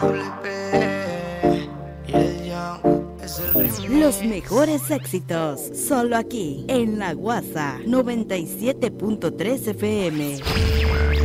Los mejores éxitos, solo aquí, en La Guasa 97.3 FM.